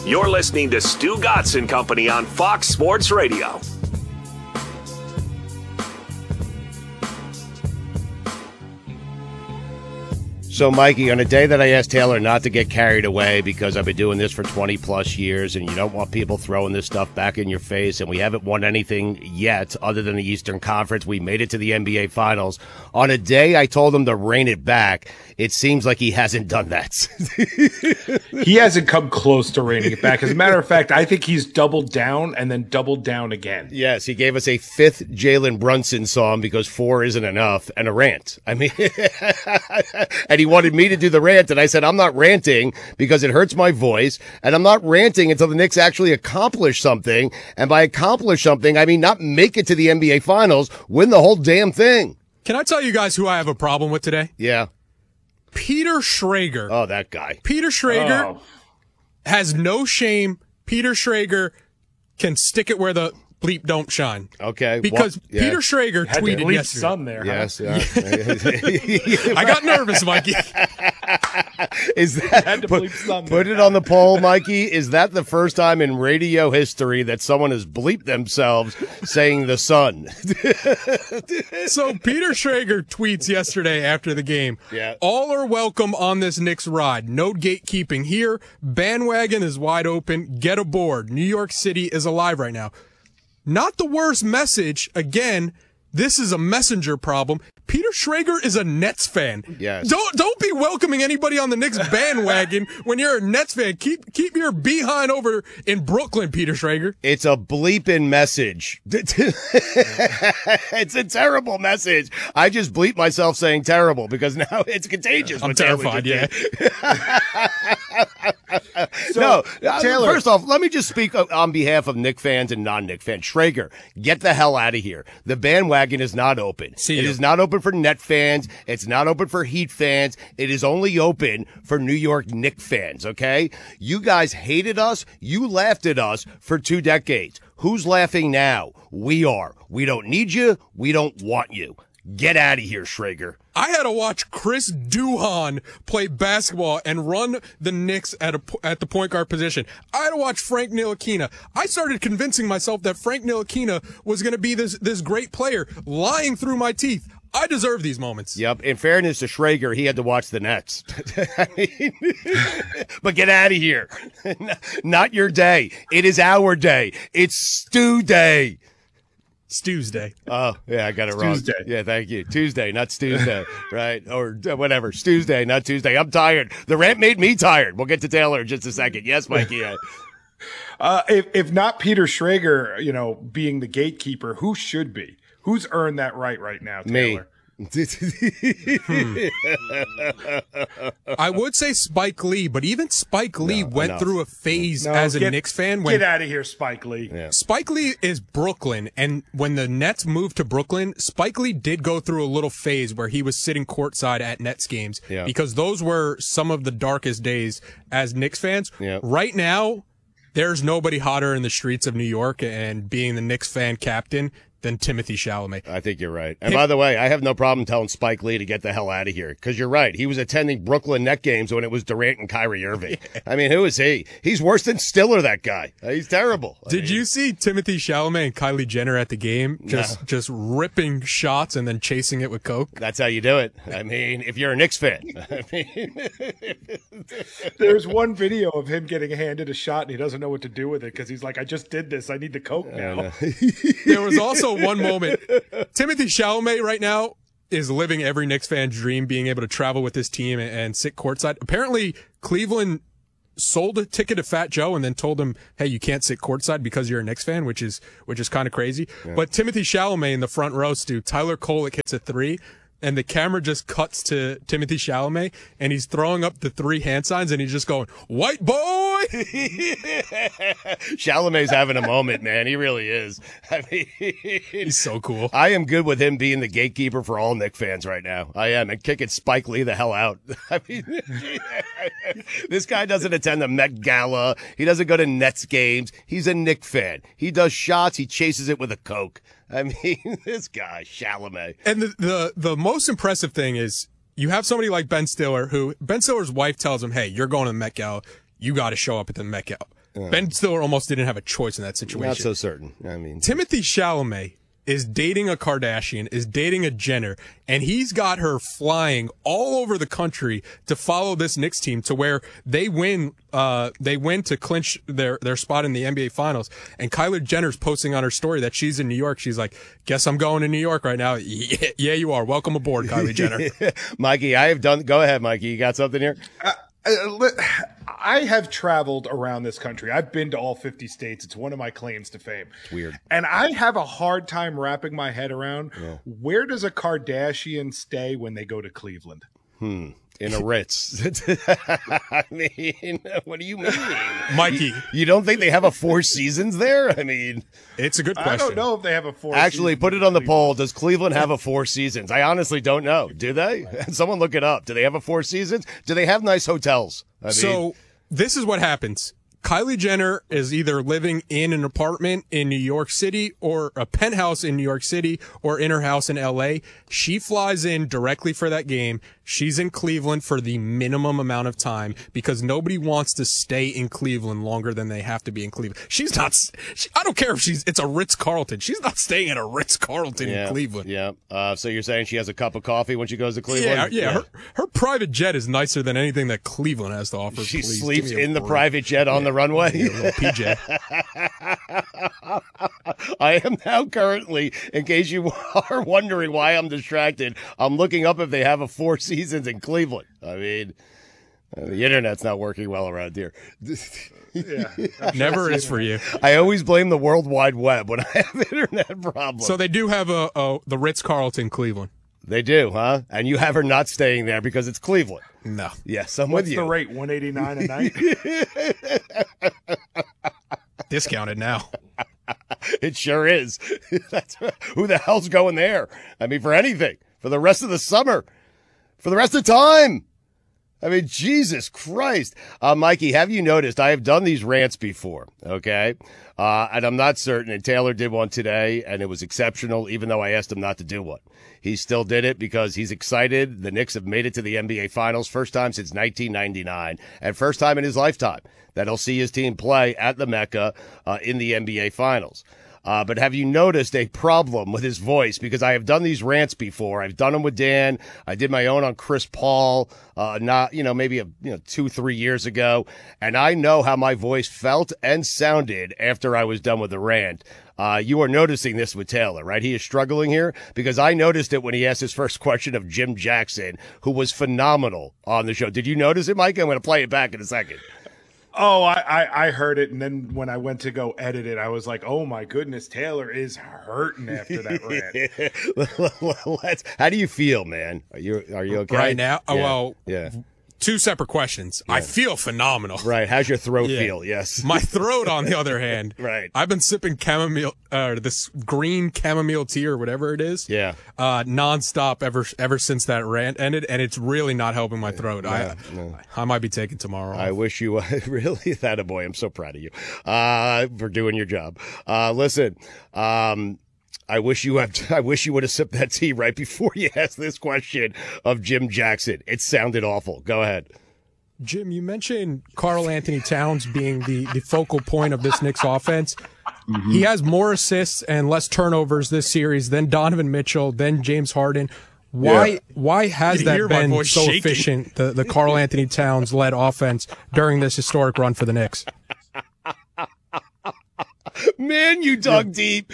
You're listening to Stu Gatz and Company on Fox Sports Radio. So, Mikey, on a day that I asked Taylor not to get carried away because I've been doing this for 20-plus years and you don't want people throwing this stuff back in your face, and we haven't won anything yet other than the Eastern Conference. We made it to the NBA Finals. On a day I told him to rein it back, it seems like he hasn't done that. He hasn't come close to reining it back. As a matter of fact, I think he's doubled down and then doubled down again. Yes, he gave us a fifth Jalen Brunson song because 4 isn't enough, and a rant. I mean, and he wanted me to do the rant, and I said, I'm not ranting because it hurts my voice, and I'm not ranting until the Knicks actually accomplish something, and by accomplish something, I mean not make it to the NBA Finals, win the whole damn thing. Can I tell you guys who I have a problem with today? Yeah. Peter Schrager. Oh, that guy. Peter Schrager has no shame. Peter Schrager can stick it where the bleep don't shine. Okay. Because Peter Schrager tweeted yesterday. Sun there, yes. Huh? Yeah. I got nervous, Mikey. Is that put it on the poll, Mikey? Is that the first time in radio history that someone has bleeped themselves saying the sun? So Peter Schrager tweets yesterday after the game. Yeah. All are welcome on this Knicks ride. No gatekeeping here. Bandwagon is wide open. Get aboard. New York City is alive right now. Not the worst message. Again, this is a messenger problem. Peter Schrager is a Nets fan. Yes. Don't be welcoming anybody on the Knicks bandwagon when you're a Nets fan. Keep your behind over in Brooklyn, Peter Schrager. It's a bleeping message. It's a terrible message. I just bleep myself saying terrible because now it's contagious. I'm terrified, yeah. So, Taylor, first off, let me just speak on behalf of Knick fans and non-Knick fans. Schrager, get the hell out of here. The bandwagon is not open. It is not open for Net fans. It's not open for Heat fans. It is only open for New York Knicks fans, okay? You guys hated us. You laughed at us for 2 decades. Who's laughing now? We are. We don't need you. We don't want you. Get out of here, Schrager. I had to watch Chris Duhon play basketball and run the Knicks at the point guard position. I had to watch Frank Ntilikina. I started convincing myself that Frank Ntilikina was going to be this great player, lying through my teeth. I deserve these moments. Yep. In fairness to Schrager, he had to watch the Nets. I mean, but get out of here. Not your day. It is our day. It's Stu Day. Stu's Day. Oh, yeah, I got it wrong. Tuesday. Yeah, thank you. Tuesday, not Tuesday, right? Or whatever. Tuesday, not Tuesday. I'm tired. The rant made me tired. We'll get to Taylor in just a second. Yes, Mikey. If not Peter Schrager, being the gatekeeper, who should be? Who's earned that right now, Taylor? Me. I would say Spike Lee, but even Spike Lee went through a phase as a Knicks fan. Get out of here, Spike Lee. Yeah. Spike Lee is Brooklyn, and when the Nets moved to Brooklyn, Spike Lee did go through a little phase where he was sitting courtside at Nets games because those were some of the darkest days as Knicks fans. Yeah. Right now, there's nobody hotter in the streets of New York and being the Knicks fan captain than Timothy Chalamet. I think you're right. And by the way, I have no problem telling Spike Lee to get the hell out of here because you're right. He was attending Brooklyn Net games when it was Durant and Kyrie Irving. I mean, who is he? He's worse than Stiller, that guy. He's terrible. Did you see Timothy Chalamet and Kylie Jenner at the game just ripping shots and then chasing it with Coke? That's how you do it. I mean, if you're a Knicks fan. I mean, there's one video of him getting handed a shot and he doesn't know what to do with it because he's like, I just did this. I need the Coke now. There was also one moment. Timothy Chalamet right now is living every Knicks fan's dream, being able to travel with his team and sit courtside. Apparently, Cleveland sold a ticket to Fat Joe and then told him, hey, you can't sit courtside because you're a Knicks fan, which is kind of crazy. Yeah. But Timothy Chalamet in the front row, Stu, Tyler Kolek hits a 3. And the camera just cuts to Timothy Chalamet, and he's throwing up the 3 hand signs, and he's just going, white boy! Chalamet's having a moment, man. He really is. I mean, he's so cool. I am good with him being the gatekeeper for all Knicks fans right now. I am. And kicking Spike Lee the hell out. I mean, this guy doesn't attend the Met Gala. He doesn't go to Nets games. He's a Knicks fan. He does shots. He chases it with a Coke. I mean, this guy, Chalamet. And the most impressive thing is you have somebody like Ben Stiller, who Ben Stiller's wife tells him, hey, you're going to the Met Gala. You got to show up at the Met Gala. Ben Stiller almost didn't have a choice in that situation. Not so certain. I mean, Timothée Chalamet is dating a Kardashian, is dating a Jenner, and he's got her flying all over the country to follow this Knicks team to where they win to clinch their spot in the NBA Finals. And Kylie Jenner's posting on her story that she's in New York. She's like, guess I'm going to New York right now. Yeah, you are. Welcome aboard, Kylie Jenner. Mikey, go ahead, Mikey. You got something here? I have traveled around this country. I've been to all 50 states. It's one of my claims to fame. It's weird. And I have a hard time wrapping my head around where does a Kardashian stay when they go to Cleveland? In a Ritz. I mean, what do you mean? Mikey. You don't think they have a Four Seasons there? I mean, it's a good question. I don't know if they have a Four Actually, Seasons put it on the poll. Does Cleveland have a Four Seasons? I honestly don't know. Do they? Someone look it up. Do they have a Four Seasons? Do they have nice hotels? So this is what happens. Kylie Jenner is either living in an apartment in New York City or a penthouse in New York City or in her house in LA. She flies in directly for that game. She's in Cleveland for the minimum amount of time because nobody wants to stay in Cleveland longer than they have to be in Cleveland. I don't care if it's a Ritz-Carlton. She's not staying at a Ritz-Carlton in Cleveland. Yeah. So you're saying she has a cup of coffee when she goes to Cleveland? Yeah. Her private jet is nicer than anything that Cleveland has to offer. She sleeps in the private jet on the runway? Little PJ. I am now currently, in case you are wondering why I'm distracted, I'm looking up if they have a Four Seasons in Cleveland. I mean, the internet's not working well around here. Never is for you. I always blame the World Wide Web when I have internet problems. So they do have the Ritz-Carlton Cleveland. They do, huh? And you have her not staying there because it's Cleveland. No. Yes, I'm with you. What's the rate? $189 a night? Discounted now. It sure is. Who the hell's going there? I mean, for anything. For the rest of the summer. For the rest of the time. I mean, Jesus Christ. Mikey, have you noticed? I have done these rants before, okay? And I'm not certain. And Taylor did one today, and it was exceptional, even though I asked him not to do one. He still did it because he's excited. The Knicks have made it to the NBA Finals, first time since 1999, and first time in his lifetime that he'll see his team play at the Mecca in the NBA Finals. But have you noticed a problem with his voice? Because I have done these rants before. I've done them with Dan. I did my own on Chris Paul, maybe 2-3 years ago. And I know how my voice felt and sounded after I was done with the rant. You are noticing this with Taylor, right? He is struggling here because I noticed it when he asked his first question of Jim Jackson, who was phenomenal on the show. Did you notice it, Mike? I'm going to play it back in a second. Oh, I heard it, and then when I went to go edit it, I was like, "Oh my goodness, Taylor is hurting after that rant." How do you feel, man? Are you okay right now? Yeah. Well, yeah. Two separate questions. Yeah. I feel phenomenal. Right. How's your throat feel? Yes. My throat, on the other hand. Right. I've been sipping this green chamomile tea or whatever it is. Yeah. Nonstop ever since that rant ended, and it's really not helping my throat. No. I might be taking tomorrow off. I wish you really that a boy. I'm so proud of you for doing your job. Listen. I wish you would have sipped that tea right before you asked this question of Jim Jackson. It sounded awful. Go ahead. Jim, you mentioned Karl Anthony Towns being the focal point of this Knicks offense. Mm-hmm. He has more assists and less turnovers this series than Donovan Mitchell, than James Harden. Why has that been so shaking. Efficient, the Karl Anthony Towns led offense during this historic run for the Knicks? Man, you dug deep.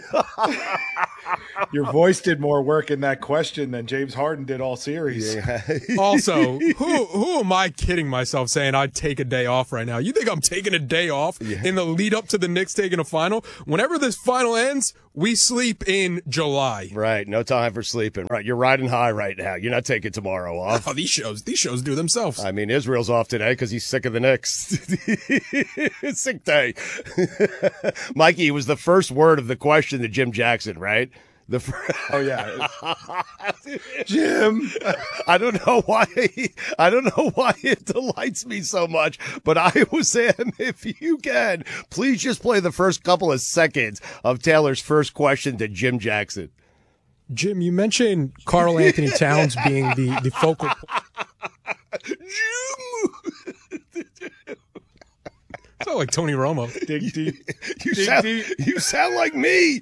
Your voice did more work in that question than James Harden did all series. Yeah. Also, who am I kidding myself saying I'd take a day off right now? You think I'm taking a day off in the lead up to the Knicks taking a final? Whenever this final ends, we sleep in July. Right. No time for sleeping. Right. You're riding high right now. You're not taking tomorrow off. Oh, these shows do themselves. I mean, Israel's off today because he's sick of the Knicks. Sick day. Mikey, it was the first word of the question to Jim Jackson, right? Oh yeah, Jim. I don't know why it delights me so much, but I was saying, if you can, please just play the first couple of seconds of Taylor's first question to Jim Jackson. Jim, you mentioned Karl Anthony Towns being the focal. Jim. sound like Tony Romo. Dig deep. You sound like me.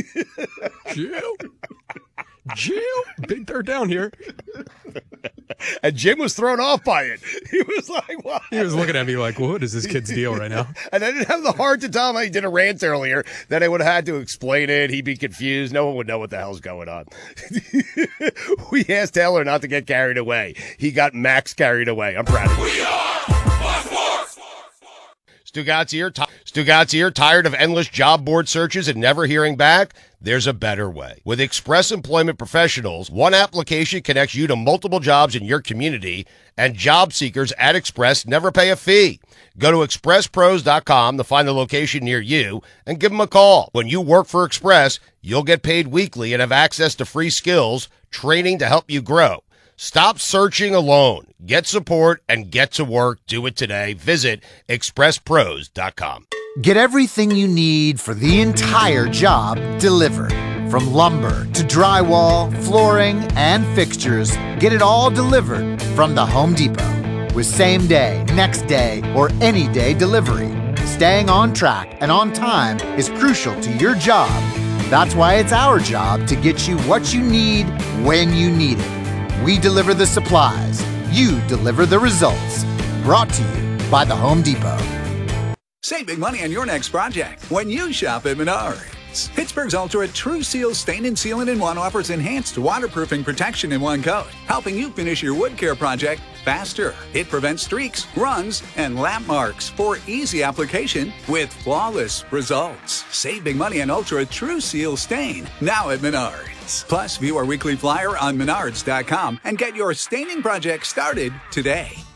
Jill, big third down here. And Jim was thrown off by it. He was like, what? He was looking at me like, what is this kid's deal right now? And I didn't have the heart to tell him he did a rant earlier that I would have had to explain it. He'd be confused. No one would know what the hell's going on. We asked Taylor not to get carried away. He got Max carried away. I'm proud of him. We are Fox Sports. Stugatz here, tired of endless job board searches and never hearing back? There's a better way. With Express Employment Professionals, one application connects you to multiple jobs in your community, and job seekers at Express never pay a fee. Go to expresspros.com to find the location near you and give them a call. When you work for Express, you'll get paid weekly and have access to free skills, training to help you grow. Stop searching alone. Get support and get to work. Do it today. Visit expresspros.com. Get everything you need for the entire job delivered. From lumber to drywall, flooring, and fixtures, get it all delivered from the Home Depot. With same day, next day, or any day delivery. Staying on track and on time is crucial to your job. That's why it's our job to get you what you need when you need it. We deliver the supplies. You deliver the results. Brought to you by the Home Depot. Save big money on your next project when you shop at Menards. Pittsburgh's Ultra True Seal Stain and Sealant in One offers enhanced waterproofing protection in one coat, helping you finish your wood care project faster. It prevents streaks, runs, and lap marks for easy application with flawless results. Save big money on Ultra True Seal Stain now at Menards. Plus, view our weekly flyer on Menards.com and get your staining project started today.